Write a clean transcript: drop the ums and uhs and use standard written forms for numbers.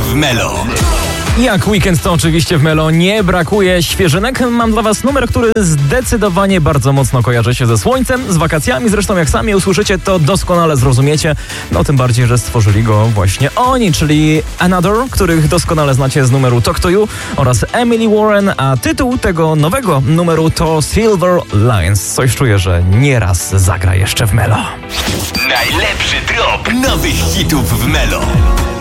w Melo. Jak weekend, to oczywiście w Melo nie brakuje świeżynek. Mam dla was numer, który zdecydowanie bardzo mocno kojarzy się ze słońcem, z wakacjami. Zresztą jak sami usłyszycie, to doskonale zrozumiecie. No tym bardziej, że stworzyli go właśnie oni, czyli Another, których doskonale znacie z numeru Talk to You, oraz Emily Warren, a tytuł tego nowego numeru to Silver Lines. Coś czuję, że nieraz zagra jeszcze w Melo. Najlepszy drop nowych hitów w Melo.